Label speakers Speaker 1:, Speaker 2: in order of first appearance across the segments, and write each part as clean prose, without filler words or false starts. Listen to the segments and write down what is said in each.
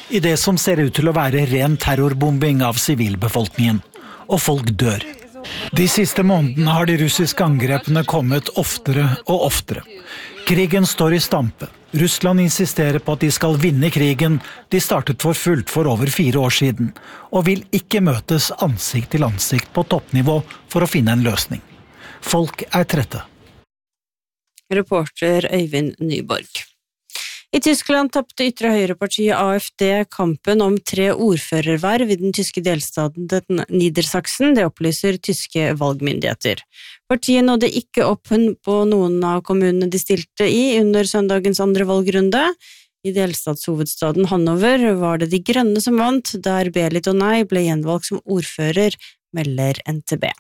Speaker 1: I det som ser ut til å være ren terrorbombing av sivilbefolkningen. Og folk dør. De siste månedene har de russiske angrepene kommet oftere og oftere. Krigen står i stampe. Russland insisterer på at de skal vinne krigen de startet for fullt for over 4 år siden, og vil ikke møtes ansikt til ansikt på toppnivå for å finne en løsning. Folk er trette.
Speaker 2: Reporter Øyvind Nyborg. I Tyskland tappte ytre høyrepartiet AfD kampen om 3 ordførerverv i den tyske delstaten Niedersachsen, det opplyser tyske valgmyndigheter. Partiet nådde ikke opp på noen av kommunene de stilte i under søndagens andre valgrunde. I delstatshovedstaden Hannover var det De Grønne som vant, der Belit Onay ble gjenvalgt som ordfører, melder NTB.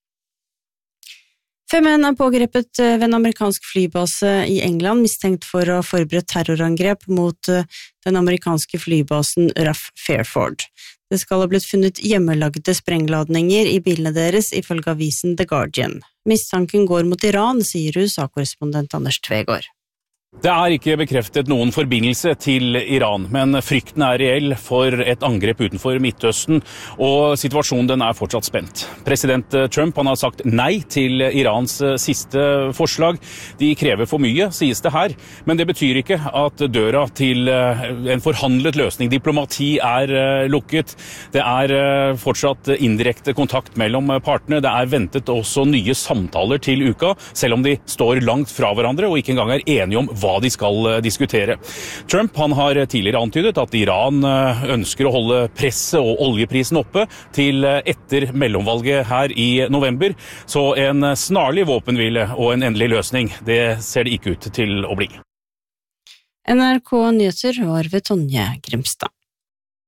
Speaker 2: 5 menn er pågrepet ved en amerikansk flybase i England, mistenkt for å ha forberedt terrorangrep mot den amerikanske flybasen RAF Fairford. Det skal ha blitt funnet hjemmelagde sprengladninger i bilene deres, ifølge avisen The Guardian. Mistanken går mot Iran, sier USA-korrespondent Anders Tvegård.
Speaker 3: Det er ikke bekreftet noen forbindelse til Iran, men frykten er reell for et angrep utenfor Midtøsten, og situasjonen den er fortsatt spent. President Trump han har sagt nei til Irans siste forslag. De krever for mye, sies det her, men det betyr ikke at døra til en forhandlet løsning, diplomati, er lukket. Det er fortsatt indirekte kontakt mellom partene. Det er ventet også nye samtaler til uka, selv om de står langt fra hverandre og ikke engang er enige om hva de skal diskutere. Trump han har tidligere antydet at Iran ønsker å holde presset og oljeprisen oppe til etter mellomvalget her i november, så en snarlig våpenhvile og en endelig løsning, det ser det ikke ut til å bli.
Speaker 2: NRK Nyheter var ved Tonje Grimstad.